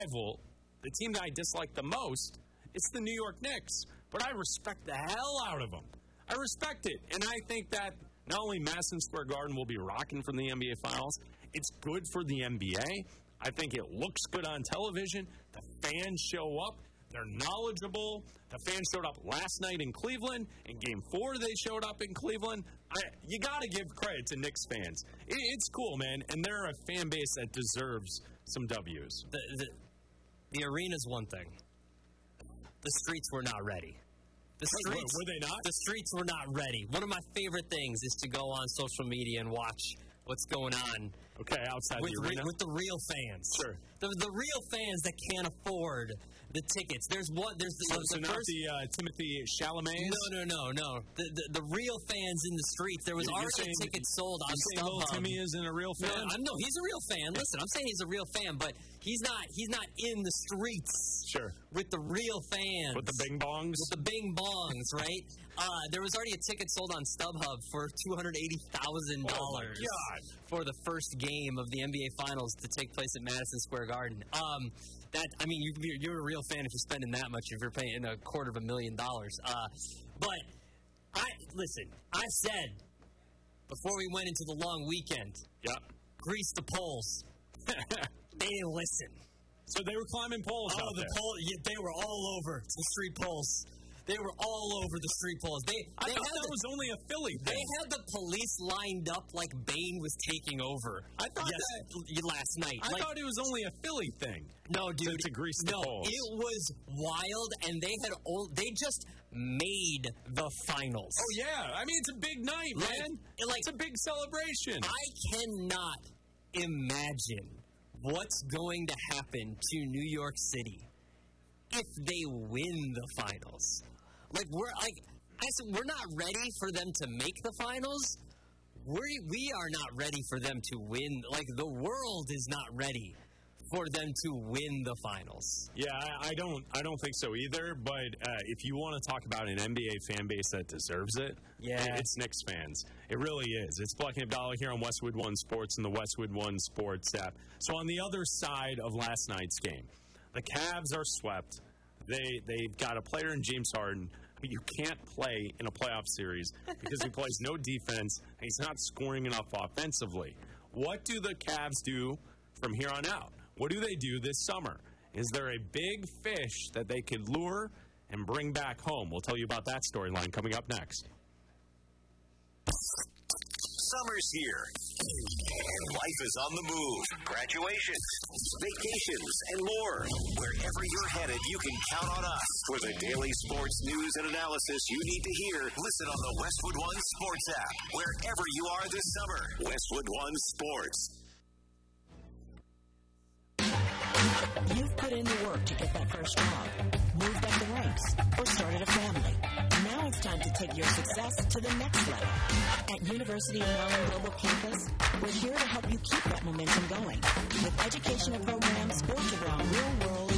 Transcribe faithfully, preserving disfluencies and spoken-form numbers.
rival, the team that I dislike the most, it's the New York Knicks. But I respect the hell out of them. I respect it. And I think that not only Madison Square Garden will be rocking from the N B A Finals, it's good for the N B A. I think it looks good on television. The fans show up. They're knowledgeable. The fans showed up last night in Cleveland. In Game four, they showed up in Cleveland. I, you got to give credit to Knicks fans. It, it's cool, man. And they're a fan base that deserves some W's. The, the, the arena's one thing. The streets were not ready. The streets, were they not? The streets were not ready. One of my favorite things is to go on social media and watch what's going on. Okay, outside with, the arena? With the real fans. Sure. The, the real fans that can't afford the tickets. There's what there's the, so, the so not first, the uh, Timothy Chalamet. No, no, no, no. The, the the real fans in the streets. There was you're already saying, tickets sold on StubHub. Little Timmy isn't a real fan. No, I'm, no, he's a real fan. Listen, I'm saying he's a real fan, but he's not. He's not in the streets. Sure. With the real fans. With the bing bongs. With the bing bongs, right? Uh, there was already a ticket sold on StubHub for two hundred eighty thousand dollars oh for the first game of the N B A Finals to take place at Madison Square Garden. Um, that I mean, you, you're a real fan if you're spending that much. If you're paying a quarter of a million dollars, uh, but I listen. I said before we went into the long weekend, yeah, grease the poles. They didn't listen. So they were climbing poles. Oh, out the there. pole! Yeah, they were all over the street poles. They were all over the street poles. They, I they thought had that the, was only a Philly thing. They had the police lined up like Bane was taking over. I thought yes, that, last night. I like, thought it was only a Philly thing. No, dude. To, to grease the no, poles. it was wild, and they had old, they just made the finals. Oh yeah, I mean it's a big night, like, man. Like it's a big celebration. I cannot imagine what's going to happen to New York City if they win the finals. Like we're like I said, we're not ready for them to make the finals. We we are not ready for them to win. Like the world is not ready for them to win the finals. Yeah, I, I don't I don't think so either. But uh, if you want to talk about an N B A fan base that deserves it, yeah, it's Knicks fans. It really is. It's Black and Abdallah here on Westwood One Sports and the Westwood One Sports app. So on the other side of last night's game, the Cavs are swept. They they've got a player in James Harden who you can't play in a playoff series because he plays no defense and he's not scoring enough offensively. What do the Cavs do from here on out? What do they do this summer? Is there a big fish that they could lure and bring back home? We'll tell you about that storyline coming up next. Summer's here. Life is on the move. Graduations, vacations, and more. Wherever you're headed, you can count on us for the daily sports news and analysis you need to hear. Listen on the Westwood One Sports app, wherever you are this summer. Westwood One Sports. You've put in the work to get that first job, moved up the ranks, or started a family. Now it's time to take your success to the next level. At University of Maryland Global Campus, we're here to help you keep that momentum going with educational programs built around real-world